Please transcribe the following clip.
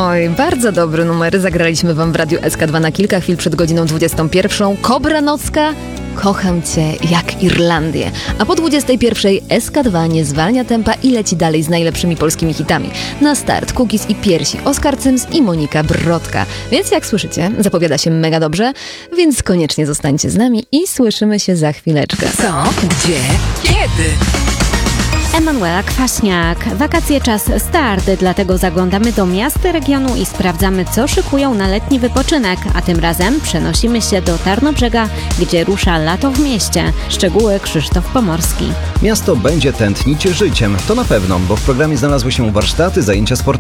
Oj, bardzo dobry numer. Zagraliśmy wam w Radiu SK2 na kilka chwil przed godziną 21. Kobra Nocka, kocham cię jak Irlandię. A po 21. SK2 nie zwalnia tempa i leci dalej z najlepszymi polskimi hitami. Na start Cookies i Piersi, Oskar Cyms i Monika Brodka. Więc jak słyszycie, zapowiada się mega dobrze, więc koniecznie zostańcie z nami i słyszymy się za chwileczkę. Co? Gdzie? Kiedy? Emanuela Kwaśniak. Wakacje czas start, dlatego zaglądamy do miast regionu i sprawdzamy, co szykują na letni wypoczynek, a tym razem przenosimy się do Tarnobrzega, gdzie rusza lato w mieście. Szczegóły Krzysztof Pomorski. Miasto będzie tętnić życiem, to na pewno, bo w programie znalazły się warsztaty, zajęcia sportowe,